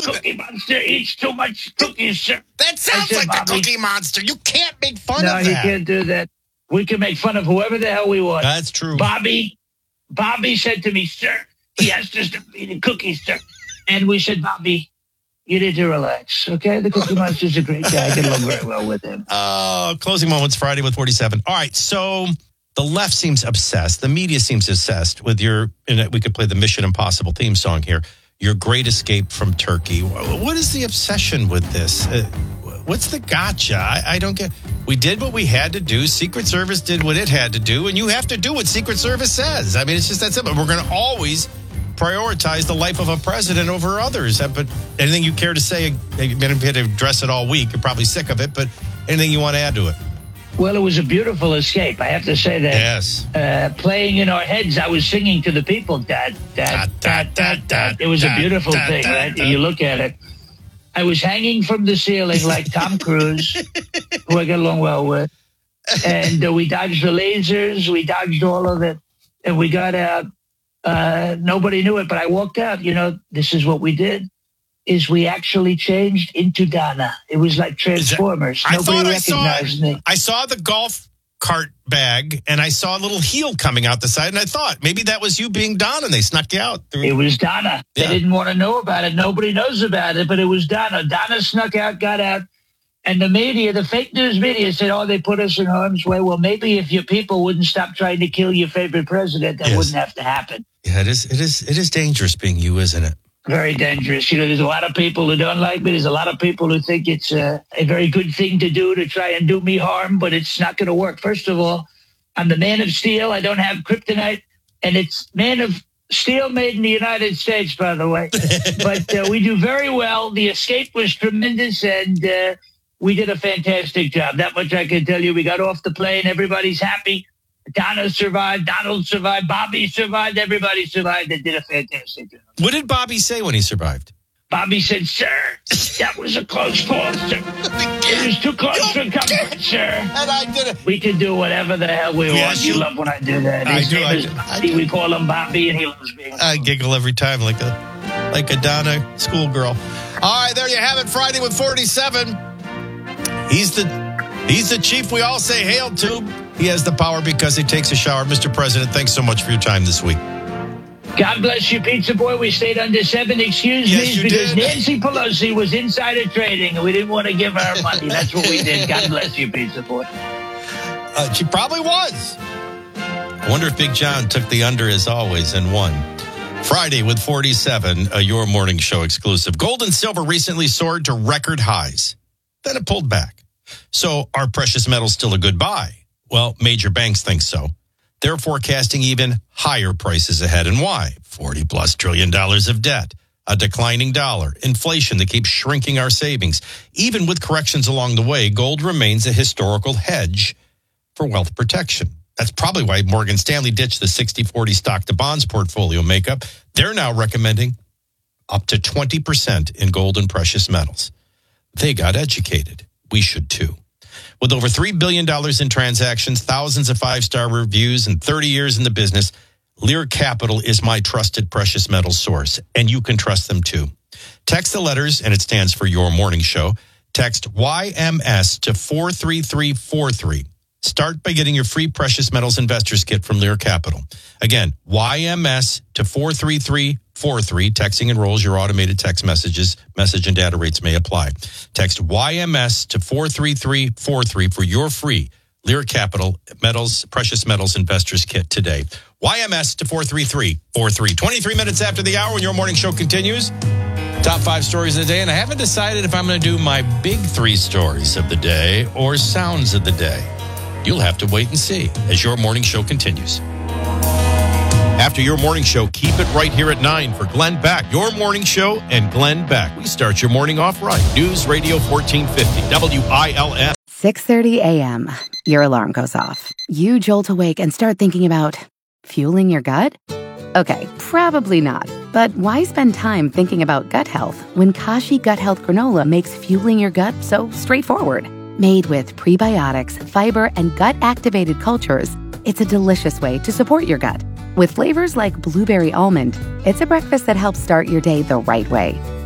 Cookie Monster eats too much cookies, sir. That sounds like the Cookie Monster. You can't make fun of that. No, he can't do that. We can make fun of whoever the hell we want. That's true. Bobby said to me, sir, he has to stop eating cookies, sir. And we said, Bobby, you need to relax, okay? The Cookie Monster's a great guy. I get along very well with him. Closing moments, Friday with 47. All right, so the left seems obsessed. The media seems obsessed with we could play the Mission Impossible theme song here, your great escape from Turkey. What is the obsession with this? What's the gotcha? I don't get. We did what we had to do. Secret Service did what it had to do, and you have to do what Secret Service says. I mean, it's just that simple. We're going to always prioritize the life of a president over others. But anything you care to say? You've been able to address it all week. You're probably sick of it, but anything you want to add to it? Well, it was a beautiful escape. I have to say that. Yes. Playing in our heads, I was singing to the people. Dad. It was a beautiful thing, right? You look at it. I was hanging from the ceiling like Tom Cruise, who I get along well with. And we dodged the lasers. We dodged all of it. And we got out. Nobody knew it, but I walked out. This is what we did. Is we actually changed into Donna. It was like Transformers. Nobody recognized me. I saw the golf cart bag, and I saw a little heel coming out the side, and I thought maybe that was you being Donna, and they snuck you out. It was Donna. Yeah. They didn't want to know about it. Nobody knows about it, but it was Donna. Donna snuck out, got out, and the media, the fake news media said, they put us in harm's way. Well, maybe if your people wouldn't stop trying to kill your favorite president, that wouldn't have to happen. Yeah, it is dangerous being you, isn't it? Very dangerous. There's a lot of people who don't like me. There's a lot of people who think it's a very good thing to do to try and do me harm, but it's not going to work. First of all, I'm the Man of Steel. I don't have kryptonite, and it's Man of Steel made in the United States, by the way. But we do very well. The escape was tremendous, and we did a fantastic job. That much I can tell you. We got off the plane. Everybody's happy. Donna survived, Donald survived, Bobby survived, everybody survived. They did a fantastic job. What did Bobby say when he survived? Bobby said, sir, that was a close call, sir. It was too close for comfort, sir. And I did it. We can do whatever the hell we want. You love when I do that. His name is Bobby. We call him Bobby, and he loves being I giggle every time like a Donna schoolgirl. All right, there you have it, Friday with 47. He's the chief we all say hail to. He has the power because he takes a shower. Mr. President, thanks so much for your time this week. God bless you, Pizza Boy. We stayed under 7. Excuse me, because Nancy Pelosi was insider trading, and we didn't want to give her money. That's what we did. God bless you, Pizza Boy. She probably was. I wonder if Big John took the under as always and won. Friday with 47, your morning show exclusive. Gold and silver recently soared to record highs. Then it pulled back. So are precious metals still a good buy? Well, major banks think so. They're forecasting even higher prices ahead. And why? $40+ trillion of debt, a declining dollar, inflation that keeps shrinking our savings. Even with corrections along the way, gold remains a historical hedge for wealth protection. That's probably why Morgan Stanley ditched the 60-40 stock to bonds portfolio makeup. They're now recommending up to 20% in gold and precious metals. They got educated. We should too. With over $3 billion in transactions, thousands of 5-star reviews, and 30 years in the business, Lear Capital is my trusted precious metals source, and you can trust them too. Text the letters, and it stands for Your Morning Show. Text YMS to 43343. Start by getting your free precious metals investors kit from Lear Capital. Again, YMS to 43343. Texting enrolls your automated text messages. Message and data rates may apply. Text YMS to 43343 for your free Lear Capital Precious Metals Investors Kit today. YMS to 43343. 23 minutes after the hour when your morning show continues. Top 5 stories of the day. And I haven't decided if I'm going to do my big 3 stories of the day or sounds of the day. You'll have to wait and see as your morning show continues. After your morning show, keep it right here at 9 for Glenn Beck. Your morning show and Glenn Beck. We start your morning off right. News Radio 1450, WILF. 6:30 a.m. Your alarm goes off. You jolt awake and start thinking about fueling your gut? Okay, probably not. But why spend time thinking about gut health when Kashi Gut Health Granola makes fueling your gut so straightforward? Made with prebiotics, fiber, and gut-activated cultures, it's a delicious way to support your gut. With flavors like blueberry almond, it's a breakfast that helps start your day the right way.